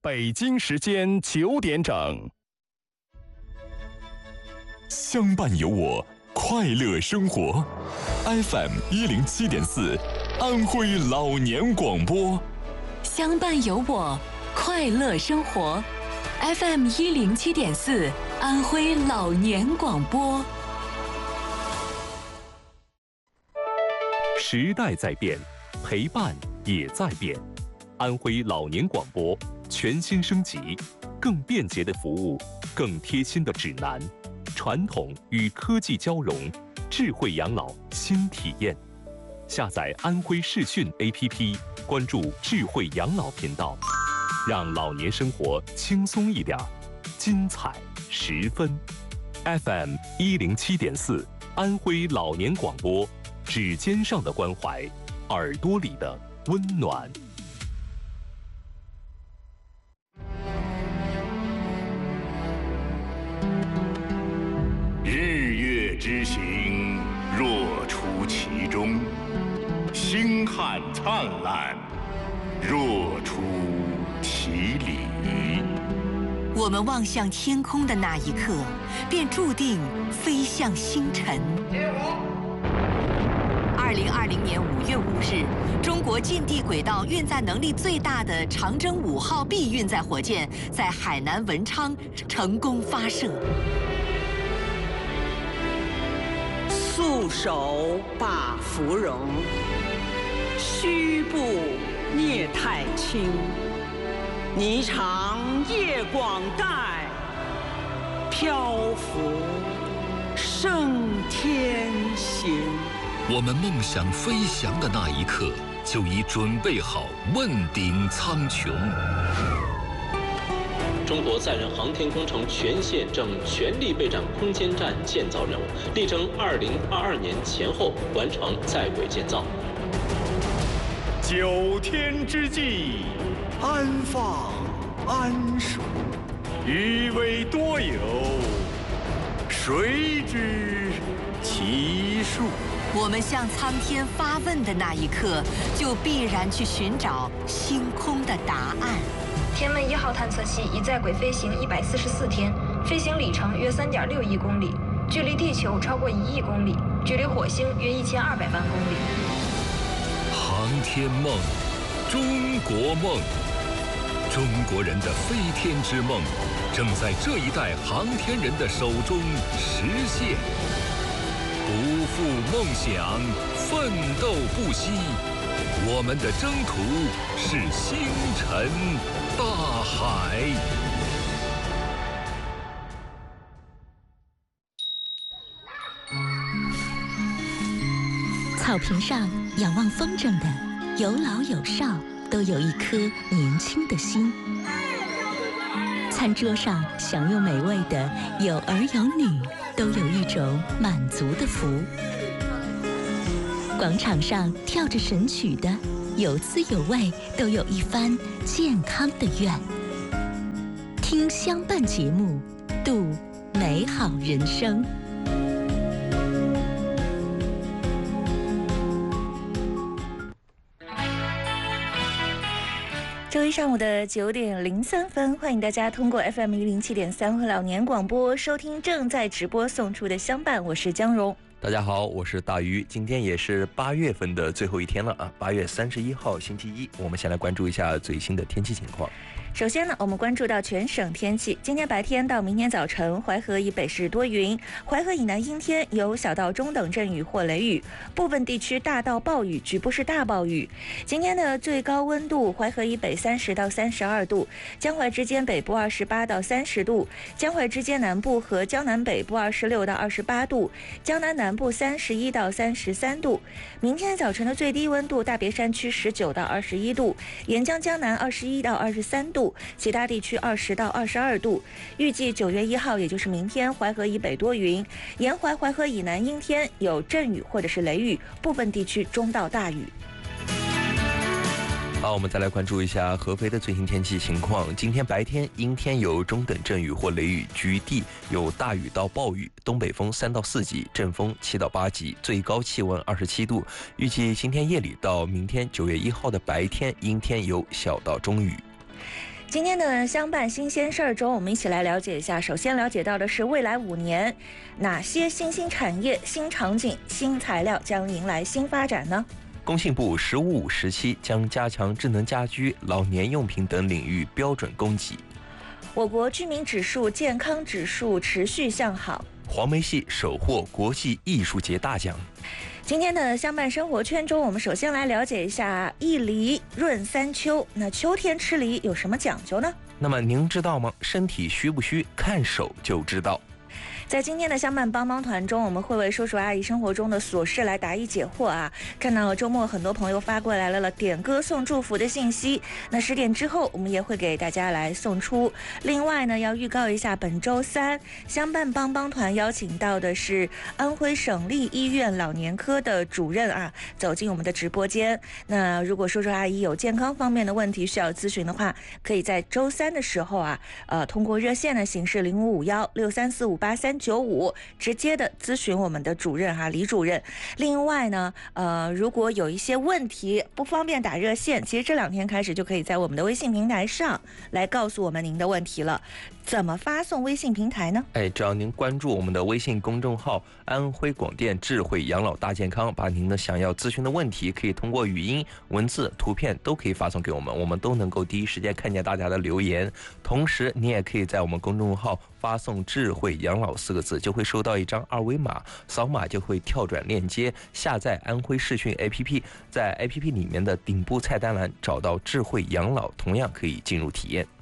北京时间9点整。 相伴有我，快乐生活。FM 107.4，安徽老年广播。 相伴有我，快乐生活。FM 107.4，安徽老年广播。 时代在变，陪伴也在变。安徽老年广播全新升级，更便捷的服务，更贴心的指南，传统与科技交融，智慧养老新体验。下载安徽视讯 APP， 关注智慧养老频道，让老年生活轻松一点，精彩十分。FM 107.4，安徽老年广播，指尖上的关怀，耳朵里的温暖。 日月之行，若出其中；星汉灿烂，若出其里。 我们望向天空的那一刻，便注定飞向星辰。2020年5月5日，中国近地轨道运载能力最大的长征5号 B 运载火箭在海南文昌成功发射。 素手把芙蓉，虚步聂太清。霓裳夜广带，漂浮升天行。 我们梦想飞翔的那一刻，就已准备好问鼎苍穹。 中国载人航天工程全线正全力备战空间站建造任务，力争2022年前后完成在轨建造。 9天之计，安放安属，余威多有，谁知其数？ 我们向苍天发问的那一刻，就必然去寻找星空的答案。 天问1号探测器已在轨飞行144天，飞行里程约3.6亿公里，距离地球超过1亿公里，距离火星约1200万公里。 航天梦，中国梦，中国人的飞天之梦，正在这一代航天人的手中实现。不负梦想，奋斗不息，我们的征途是星辰大海。 草坪上仰望风筝的，有老有少，都有一颗年轻的心。餐桌上享用美味的，有儿有女，都有一种满足的福。广场上跳着神曲的，有滋有味，都有一番健康的愿。听相伴节目，度美好人生。 周一上午的9点03分，欢迎大家通过 FM 107.3和老年广播收听正在直播送出的相伴，我是江荣。 大家好，我是大鱼。今天也是8月份的最后一天了啊，8月31号星期一。我们先来关注一下最新的天气情况。 首先呢，我们关注到全省天气。今天白天到明天早晨，淮河以北是多云，淮河以南阴天，有小到中等阵雨或雷雨，部分地区大到暴雨，局部是大暴雨。今天的最高温度，淮河以北30到32度，江淮之间北部28到30度，江淮之间南部和江南北部26到28度，江南南部31到33度。明天早晨的最低温度，大别山区19到21度，沿江江南21到23度。其他地区20到22度。预计9月1号，也就是明天，淮河以北多云，沿淮淮河以南阴天，有阵雨或者是雷雨，部分地区中到大雨。 好，我们再来关注一下合肥的最新天气情况。今天白天阴天，有中等阵雨或雷雨，局地有大雨到暴雨，东北风3到4级，阵风7到8级，最高气温27度。预计今天夜里到明天9月1号的白天阴天，有小到中雨。 今天的相伴新鲜事儿中，我们一起来了解一下。首先了解到的是未来5年，哪些新兴产业、新场景、新材料将迎来新发展呢？ 工信部15-5时期将加强智能家居、老年用品等领域标准供给。 我国居民指数、健康指数持续向好。 黄梅戏首获国际艺术节大奖。 今天的相伴生活圈中，我们首先来了解一下一梨润3秋。那秋天吃梨有什么讲究呢？ 那么您知道吗？身体虚不虚，看手就知道。 在今天的相伴帮帮团中，我们会为叔叔阿姨生活中的琐事来答疑解惑啊。看到周末很多朋友发过来了点歌送祝福的信息，那10点之后我们也会给大家来送出。另外呢，要预告一下，本周3相伴帮帮团邀请到的是安徽省立医院老年科的主任啊，走进我们的直播间。那如果叔叔阿姨有健康方面的问题需要咨询的话，可以在周3的时候啊，通过热线的形式055163458395直接的咨询我们的主任哈，李主任。另外呢，如果有一些问题不方便打热线，其实这2天开始就可以在我们的微信平台上来告诉我们您的问题了。怎么发送微信平台呢？ 只要您关注我们的微信公众号安徽广电智慧养老大健康，把您的想要咨询的问题可以通过语音、文字、图片都可以发送给我们，我们都能够第一时间看见大家的留言。同时你也可以在我们公众号发送智慧养老4个字，就会收到一张2维码，扫码就会跳转链接下载安徽视讯 APP， 在 APP 里面的顶部菜单栏找到智慧养老，同样可以进入体验。